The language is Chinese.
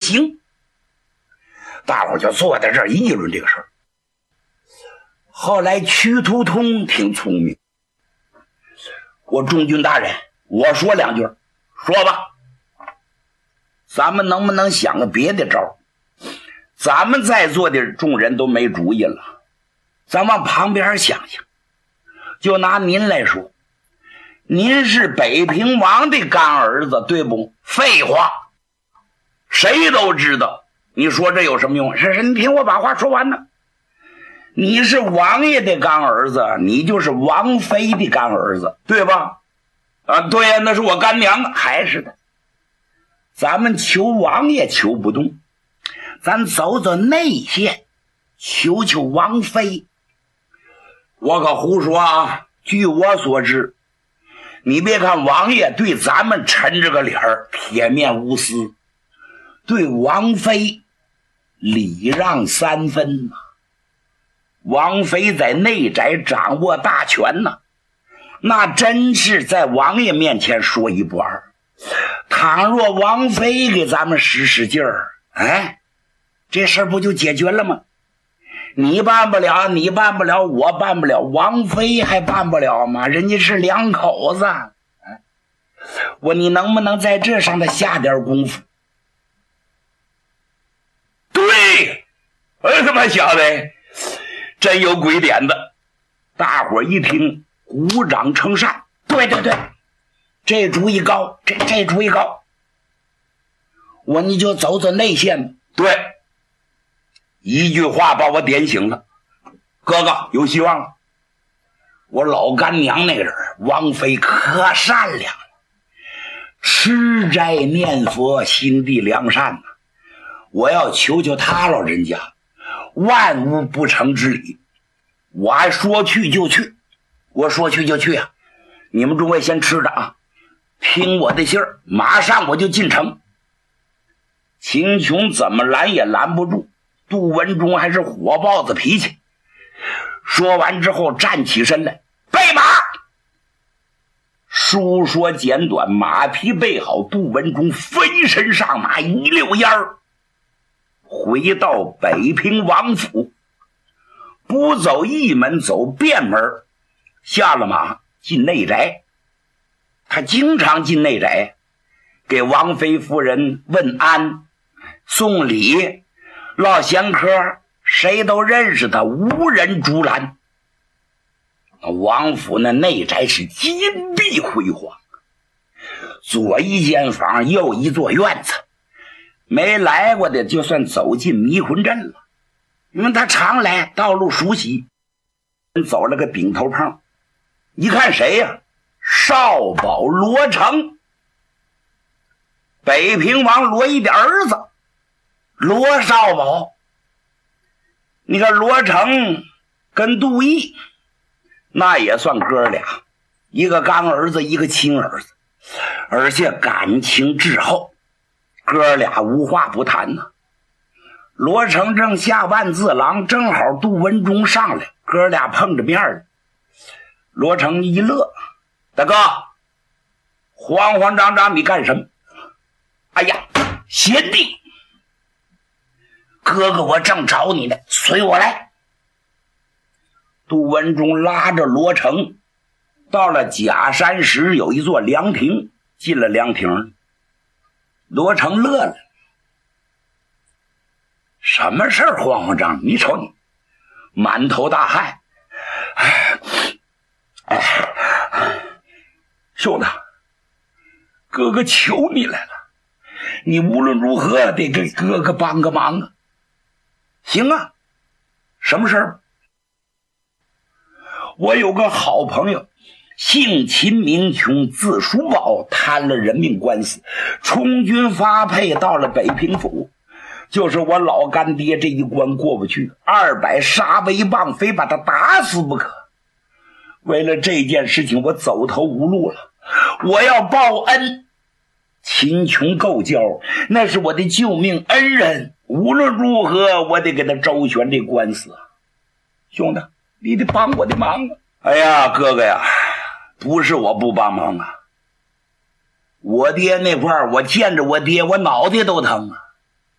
行。大伙就坐在这儿议论这个事儿。后来曲突通挺聪明，我中军大人，我说两句，说吧，咱们能不能想个别的招？咱们在座的众人都没主意了，咱往旁边想想。就拿您来说，您是北平王的干儿子，对不？废话，谁都知道。你说这有什么用？是你听我把话说完呢。你是王爷的干儿子，你就是王妃的干儿子，对吧？啊，对呀，那是我干娘啊，还是的。咱们求王爷求不动，咱走走内线，求求王妃。我可胡说啊！据我所知，你别看王爷对咱们抻着个脸儿，铁面无私，对王妃礼让三分呐。王妃在内宅掌握大权呐，那真是在王爷面前说一不二。倘若王妃给咱们使劲儿，哎，这事儿不就解决了吗？你办不了，你办不了，我办不了，王妃还办不了吗？人家是两口子。你能不能在这上头下点功夫？对，他妈小子真有鬼点子。大伙一听鼓掌称善。对对对，这主意高，这主意高。你就走走内线吧。对，一句话把我点醒了。哥哥有希望了。我老干娘那个人王妃可善良了，吃斋念佛，心地良善呐。我要求求他老人家，万无不成之理。我还说去就去，我说去就去啊！你们诸位先吃着啊，听我的信儿，马上我就进城。秦琼怎么拦也拦不住，杜文忠还是火爆子脾气。说完之后站起身来，备马。书说简短，马匹备好，杜文忠飞身上马，一溜烟儿回到北平王府，不走一门，走便门，下了马进内宅。他经常进内宅，给王妃夫人问安送礼唠闲嗑，谁都认识他，无人阻拦。王府那内宅是金碧辉煌，左一间房，右一座院子，没来过的就算走进迷魂阵了。因为他常来，道路熟悉。走了个饼头胖，一看谁呀？少保罗成，北平王罗毅的儿子，罗少保。那个罗成跟杜毅那也算哥俩，一个干儿子，一个亲儿子，而且感情至厚，哥俩无话不谈呐。罗成正下万字廊，正好杜文忠上来，哥俩碰着面了。罗成一乐，大哥，慌慌张张你干什么？哎呀，贤弟，哥哥我正找你呢，随我来。杜文忠拉着罗成到了假山石，有一座凉亭，进了凉亭。罗成乐了，什么事儿慌慌张？你瞅你满头大汗。兄弟，哥哥求你来了，你无论如何得给哥哥帮个忙啊。行啊，什么事儿？我有个好朋友，姓秦名琼，字叔宝，摊了人命官司，充军发配到了北平府。就是我老干爹这一关过不去，200杀威棒非把他打死不可。为了这件事情我走投无路了，我要报恩。秦琼够交，那是我的救命恩人，无论如何我得给他周旋这官司啊。兄弟，你得帮我的忙啊。哎呀，哥哥呀，不是我不帮忙啊，我爹那块儿，我见着我爹我脑袋都疼啊。